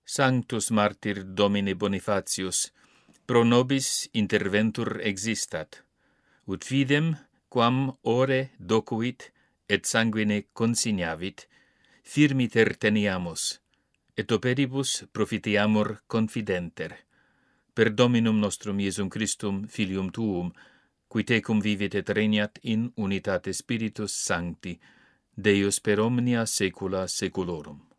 Sanctus martyr Domine Bonifacius, pro nobis interventur existat, ut fidem, quam ore docuit et sanguine consignavit, firmiter teniamus, et operibus profiteamur confidenter. Per Dominum nostrum Iesum Christum, Filium Tuum, qui tecum vivit et regnat in unitate Spiritus Sancti, Deus per omnia saecula saeculorum.